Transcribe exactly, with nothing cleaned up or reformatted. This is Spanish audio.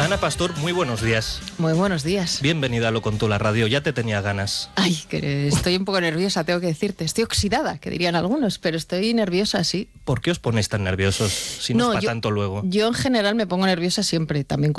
Ana Pastor, muy buenos días. Muy buenos días. Bienvenida a Lo Contó la Radio, ya te tenía ganas. Ay, que estoy un poco nerviosa, tengo que decirte. Estoy oxidada, que dirían algunos, pero estoy nerviosa, sí. ¿Por qué os ponéis tan nerviosos si no, no es para yo, tanto luego? Yo en general me pongo nerviosa siempre, también